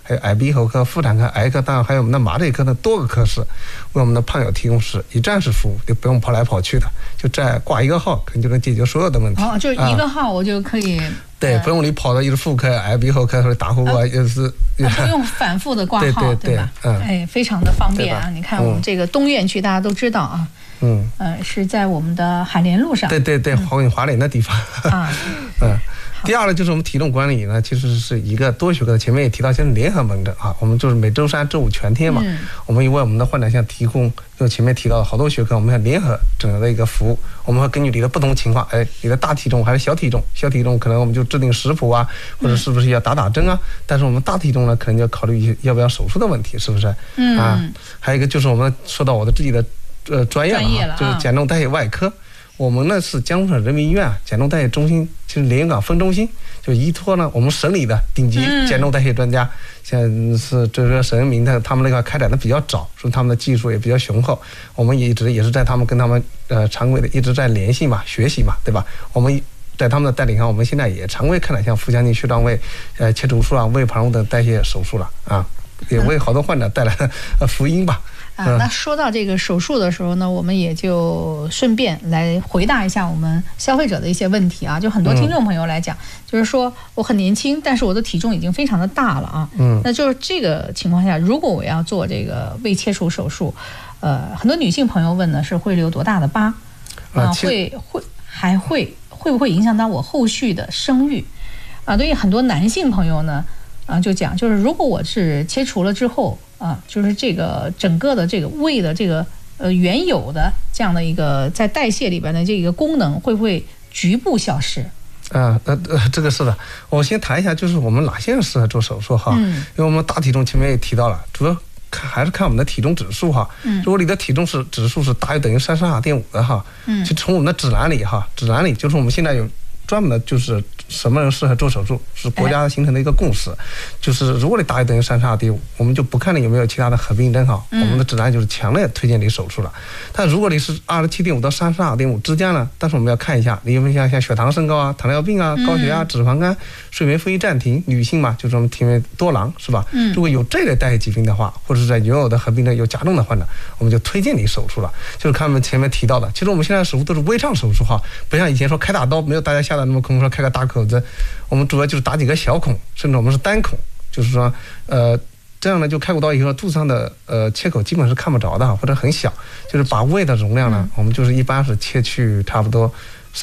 还有耳鼻喉科、妇产科、癌科，当然还有我们的麻醉科的多个科室，为我们的胖友提供是一站式服务，就不用跑来跑去的，就在挂一个号，可能就能解决所有的问题。 哦，就一个号我就可以。 对，不用你跑到一个妇科、耳鼻喉科或者打呼啊，又是不用反复的挂号，对吧？非常的方便啊！你看我们这个东院区，大家都知道啊，是在我们的海联路上。 对，华联的地方啊，第二呢，就是我们体重管理呢，其实是一个多学科的。前面也提到，就是联合门诊啊，我们就是每周3、周5全天嘛。我们为我们的患者像提供，就前面提到的好多学科，我们要联合整个的一个服务。我们会根据你的不同情况，你的大体重还是小体重，小体重可能我们就制定食谱啊，或者是不是要打针啊？但是我们大体重呢，可能就要考虑要不要手术的问题，是不是？还有一个就是我们说到我的自己的专业了，就是减重代谢外科。我们呢是江苏省人民医院减重代谢中心，就是连云港分中心，就依托呢我们省里的顶级减重代谢专家，像是这个沈恩明的，他们那块开展的比较早，所以他们的技术也比较雄厚。我们也是在他们跟他们常规的一直在联系嘛，学习嘛，对吧？我们在他们的带领下，我们现在也常规开展像腹腔镜、血管胃切除术啊、胃盘物等代谢手术了啊，也为好多患者带来了福音吧。 那说到这个手术的时候呢，我们也就顺便来回答一下我们消费者的一些问题啊。就很多听众朋友来讲，就是说我很年轻，但是我的体重已经非常的大了啊。那就是这个情况下，如果我要做这个胃切除手术，很多女性朋友问呢是会留多大的疤啊？会不会影响到我后续的生育啊？对于很多男性朋友呢，就讲就是如果我是切除了之后。就是这个整个的这个胃的这个原有的这样的一个在代谢里边的这个功能会不会局部消失？ 这个是的。我先谈一下，就是我们哪些人适合做手术哈？因为我们大体重前面也提到了，主要还是看我们的体重指数哈。如果你的体重指数是大于等于32.5的哈，就从我们的指南里就是我们现在有专门的就是什么人适合做手术，是国家形成的一个共识，就是如果你大于等于32.5，我们就不看你有没有其他的合并症哈，我们的指南就是强烈推荐你手术了。但如果你是27.5到32.5之间呢，但是我们要看一下你有没有像血糖升高啊、糖尿病啊、高血压、脂肪肝、睡眠呼吸暂停，女性嘛就是我们体内多囊是吧？如果有这类代谢疾病的话，或者是在原有的合并症有加重的患者，我们就推荐你手术了。就是看我们前面提到的，其实我们现在手术都是微创手术哈，不像以前说开大刀，没有大家吓得那么恐怖，说开个大口子，我们主要就是打几个小孔，甚至我们是单孔，就是说这样呢就开过刀以后肚子上的切口基本是看不着的，或者很小，就是把胃的容量呢，我们就是一般是切去差不多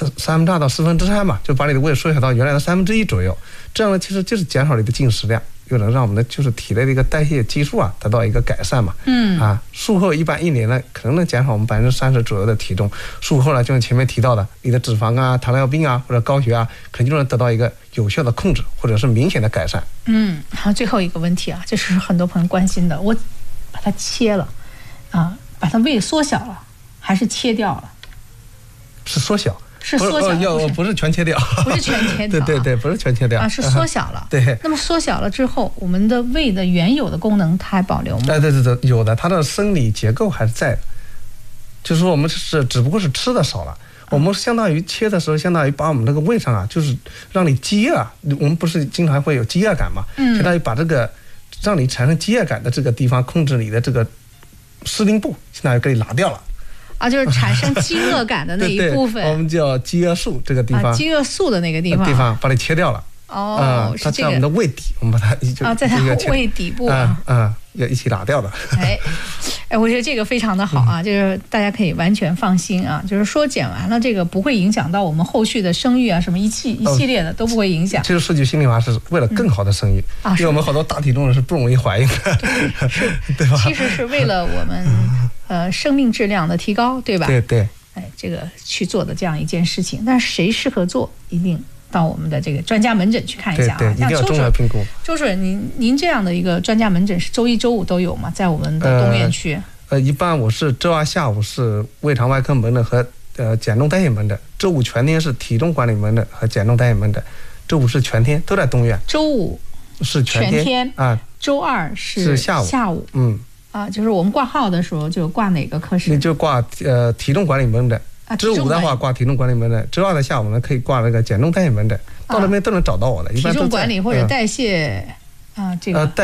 3/3到3/4嘛，就把你的胃缩小到原来的1/3左右，这样呢其实就是减少你的进食量，又能让我们的就是体内的一个代谢激素得到一个改善嘛。术后一般1年呢可能能减少我们30%左右的体重。术后呢，就像前面提到的，你的脂肪啊、糖尿病啊或者高血压，肯定就能得到一个有效的控制，或者是明显的改善。 好，最后一个问题啊，这是很多朋友关心的，我把它切了把它胃缩小了，还是切掉了？ 是缩小。 是缩小， 不是全切掉， 不是全切掉， 对，不是全切掉是缩小了。 对， 那么缩小了之后，我们的胃的原有的功能它还保留吗？ 对，有的，它的生理结构还是在的。就是说我们只不过是吃的少了，我们相当于切的时候，相当于把我们那个胃上就是让你饥饿，我们不是经常会有饥饿感嘛？相当于把这个让你产生饥饿感的这个地方控制你的这个司令部，相当于给你拿掉了。 就是产生饥饿感的那一部分， 我们叫饥饿素这个地方， 饥饿素的那个地方把它切掉了。它在我们的胃底，我们把它在它胃底部要一起拿掉的。 我觉得这个非常的好啊，就是大家可以完全放心啊，就是说减完了这个不会影响到我们后续的生育啊，什么一系列的都不会影响。 其实说句心里话，是为了更好的生育，因为我们好多大体重人是不容易怀孕的，对吧？ 其实是为了我们生命质量的提高，对吧？ 对。 这个去做的这样一件事情，但是谁适合做，一定到我们的这个专家门诊去看一下啊。 对，一定要综合评估。 周主任，您这样的一个专家门诊是周1、周5都有吗？在我们的东院区？ 一般我是周2下午是胃肠外科门诊和减重代谢门诊，周5全天是体重管理门诊和减重代谢门诊，周5是全天都在东院。 周5 是全天周2是下午。就是我们挂号的时候就挂哪个科室？ 你就挂体重管理门诊。周5的话挂体重管理门诊，周2的下午呢可以挂那个减重代谢门诊，到那边都能找到我的。一般体重管理或者代谢这个。